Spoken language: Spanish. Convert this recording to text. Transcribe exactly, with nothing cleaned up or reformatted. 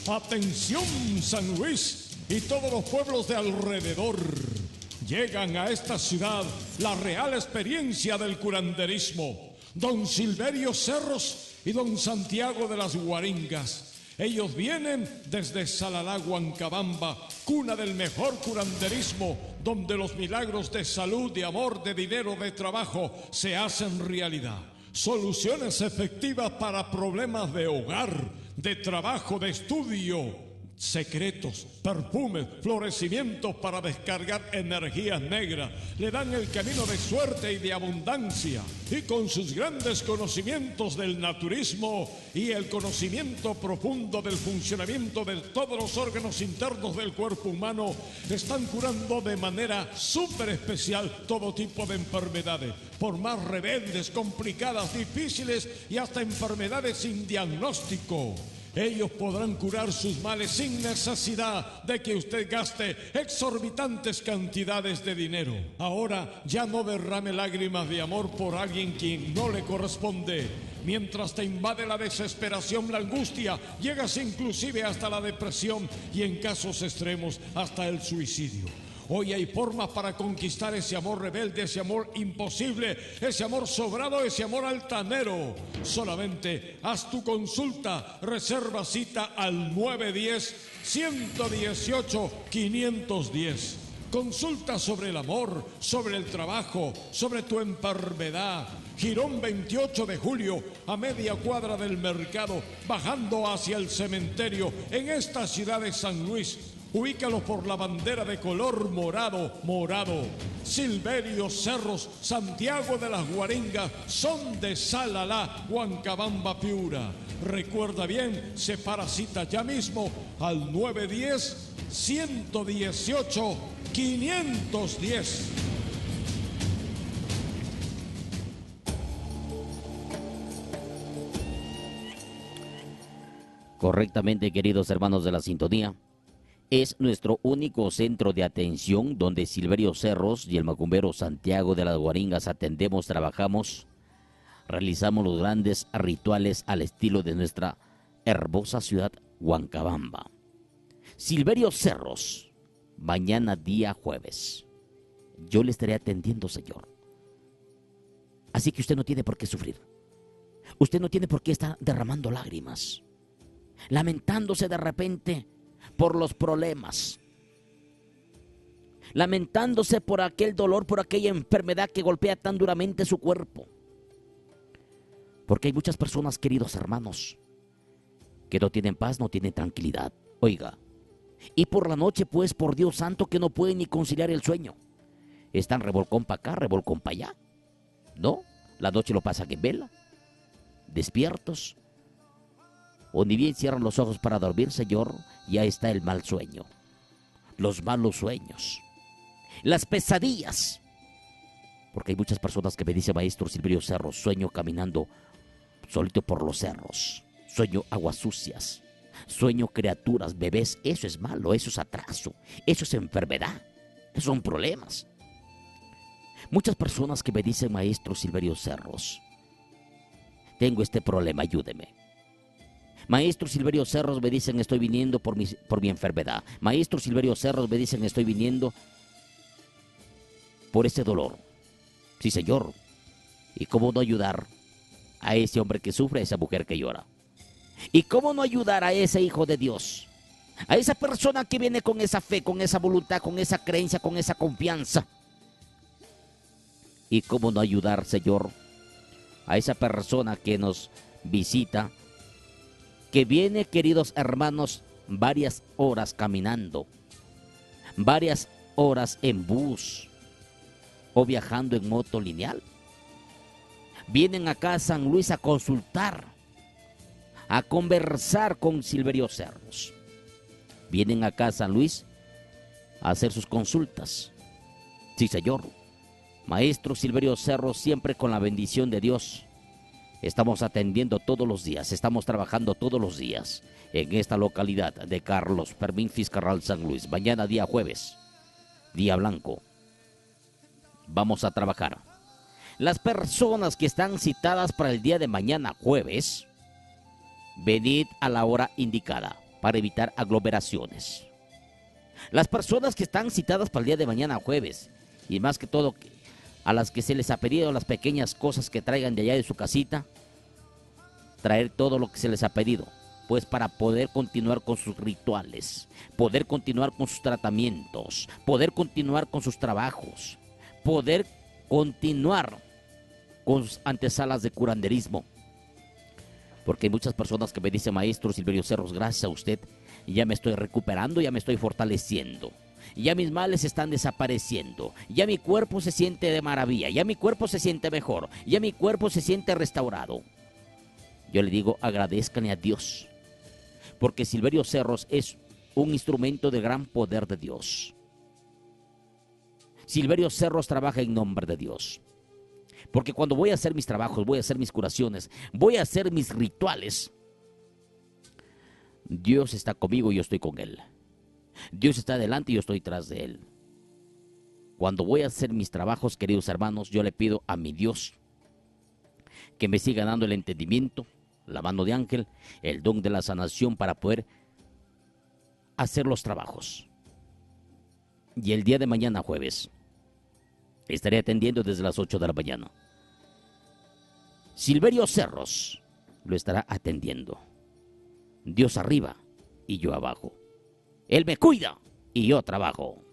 Atención, San Luis y todos los pueblos de alrededor. Llegan a esta ciudad la real experiencia del curanderismo. Don Silverio Cerros y don Santiago de las Guaringas. Ellos vienen desde Salalá, Huancabamba, cuna del mejor curanderismo, donde los milagros de salud, de amor, de dinero, de trabajo se hacen realidad. Soluciones efectivas para problemas de hogar, de trabajo, de estudio. Secretos, perfumes, florecimientos para descargar energías negras. Le dan el camino de suerte y de abundancia. Y con sus grandes conocimientos del naturismo y el conocimiento profundo del funcionamiento de todos los órganos internos del cuerpo humano, están curando de manera súper especial todo tipo de enfermedades. Por más rebeldes, complicadas, difíciles y hasta enfermedades sin diagnóstico. Ellos podrán curar sus males sin necesidad de que usted gaste exorbitantes cantidades de dinero. Ahora ya no derrame lágrimas de amor por alguien quien no le corresponde. Mientras te invade la desesperación, la angustia, llegas inclusive hasta la depresión y en casos extremos hasta el suicidio. Hoy hay formas para conquistar ese amor rebelde, ese amor imposible, ese amor sobrado, ese amor altanero. Solamente haz tu consulta, reserva cita al nueve uno cero, uno uno ocho, cinco uno cero. Consulta sobre el amor, sobre el trabajo, sobre tu enfermedad. Girón veintiocho de julio, a media cuadra del mercado, bajando hacia el cementerio, en esta ciudad de San Luis. Ubícalo por la bandera de color morado, morado. Silverio Cerros, Santiago de las Guaringas, son de Salalá, Huancabamba, Piura. Recuerda bien, separa cita ya mismo al nueve uno cero, uno uno ocho, cinco uno cero. Correctamente, queridos hermanos de la sintonía. Es nuestro único centro de atención donde Silverio Cerros y el macumbero Santiago de las Guaringas atendemos, trabajamos, realizamos los grandes rituales al estilo de nuestra hermosa ciudad Huancabamba. Silverio Cerros, mañana día jueves. Yo le estaré atendiendo, Señor. Así que usted no tiene por qué sufrir. Usted no tiene por qué estar derramando lágrimas, lamentándose de repente por los problemas, lamentándose por aquel dolor, por aquella enfermedad que golpea tan duramente su cuerpo. Porque hay muchas personas, queridos hermanos, que no tienen paz, no tienen tranquilidad. Oiga, y por la noche, pues, por Dios santo, que no pueden ni conciliar el sueño. Están revolcón para acá, revolcón para allá. ¿No? La noche lo pasan en vela, despiertos. O ni bien cierran los ojos para dormir, Señor, ya está el mal sueño, los malos sueños, las pesadillas. Porque hay muchas personas que me dicen, maestro Silverio Cerros, sueño caminando solito por los cerros, sueño aguas sucias, sueño criaturas, bebés. Eso es malo, eso es atraso, eso es enfermedad, esos son problemas. Muchas personas que me dicen, maestro Silverio Cerros, tengo este problema, ayúdeme. Maestro Silverio Cerros, me dicen, estoy viniendo por mi, por mi enfermedad. Maestro Silverio Cerros, me dicen, estoy viniendo por ese dolor. Sí, Señor. ¿Y cómo no ayudar a ese hombre que sufre, a esa mujer que llora? ¿Y cómo no ayudar a ese hijo de Dios? A esa persona que viene con esa fe, con esa voluntad, con esa creencia, con esa confianza. ¿Y cómo no ayudar, Señor, a esa persona que nos visita, que viene, queridos hermanos, varias horas caminando, varias horas en bus o viajando en moto lineal? Vienen acá a San Luis a consultar, a conversar con Silverio Cerros. Vienen acá a San Luis a hacer sus consultas. Sí, Señor. Maestro Silverio Cerros, siempre con la bendición de Dios. Estamos atendiendo todos los días, estamos trabajando todos los días en esta localidad de Carlos Fermín Fiscarral, San Luis. Mañana día jueves, día blanco, vamos a trabajar. Las personas que están citadas para el día de mañana jueves, venid a la hora indicada. para evitar aglomeraciones. Las personas que están citadas para el día de mañana jueves, y más que todo a las que se les ha pedido las pequeñas cosas que traigan de allá de su casita, traer todo lo que se les ha pedido, pues para poder continuar con sus rituales, poder continuar con sus tratamientos, poder continuar con sus trabajos, poder continuar con sus antesalas de curanderismo. Porque hay muchas personas que me dicen: maestro Silverio Cerros, gracias a usted, ya me estoy recuperando, ya me estoy fortaleciendo, ya mis males están desapareciendo, ya mi cuerpo se siente de maravilla, ya mi cuerpo se siente mejor, ya mi cuerpo se siente restaurado. Yo le digo: agradezcan a Dios, porque Silverio Cerros es un instrumento de gran poder de Dios. Silverio Cerros trabaja en nombre de Dios. Porque cuando voy a hacer mis trabajos, voy a hacer mis curaciones, voy a hacer mis rituales, Dios está conmigo y yo estoy con Él. Dios está delante y yo estoy tras de Él. Cuando voy a hacer mis trabajos, queridos hermanos, yo le pido a mi Dios que me siga dando el entendimiento, la mano de ángel, el don de la sanación para poder hacer los trabajos. Y el día de mañana, jueves, estaré atendiendo desde las ocho de la mañana. Silverio Cerros lo estará atendiendo. Dios arriba y yo abajo. Él me cuida y yo trabajo.